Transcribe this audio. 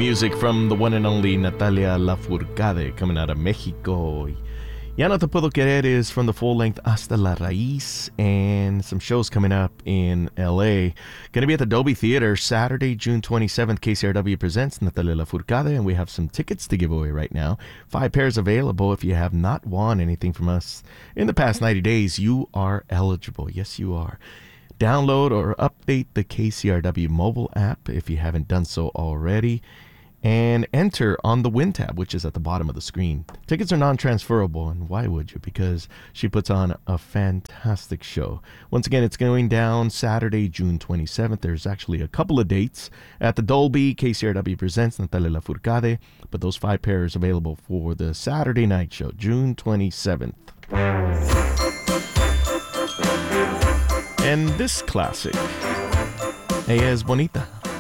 music from the one and only Natalia Lafourcade coming out of Mexico. Ya No Te Puedo Querer is from the full-length Hasta la Raíz, and some shows coming up in L.A. Going to be at the Dolby Theater Saturday, June 27th. KCRW presents Natalia Lafourcade, and we have some tickets to give away right now. 5 pairs available. If you have not won anything from us in the past 90 days, you are eligible. Yes, you are. Download or update the KCRW mobile app if you haven't done so already, and enter on the Win tab, which is at the bottom of the screen. Tickets are non-transferable, and why would you? Because she puts on a fantastic show. Once again, it's going down Saturday, June 27th. There's actually a couple of dates at the Dolby. KCRW presents Natalia Lafourcade, but those 5 pairs available for the Saturday night show, June 27th. And this classic, Ella es Bonita.